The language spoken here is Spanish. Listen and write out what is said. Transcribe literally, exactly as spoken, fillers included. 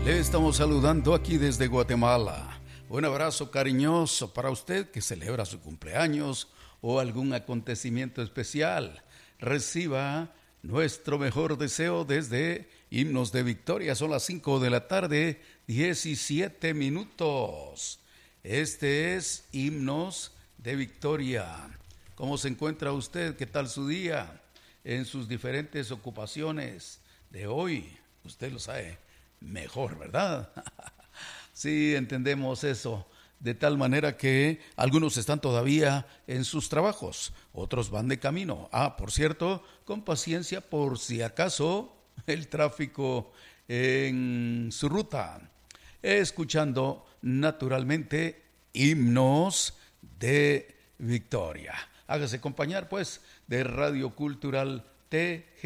Le estamos saludando aquí desde Guatemala. Un abrazo cariñoso para usted que celebra su cumpleaños o algún acontecimiento especial. Reciba nuestro mejor deseo desde Himnos de Victoria. Son las cinco de la tarde, diecisiete minutos. Este es Himnos de Victoria. ¿Cómo se encuentra usted? ¿Qué tal su día? En sus diferentes ocupaciones de hoy. Usted lo sabe mejor, ¿verdad? Sí, entendemos eso. De tal manera que algunos están todavía en sus trabajos, otros van de camino. Ah, por cierto, con paciencia por si acaso el tráfico en su ruta. Escuchando naturalmente Himnos de Victoria. Hágase acompañar pues de Radio Cultural T G.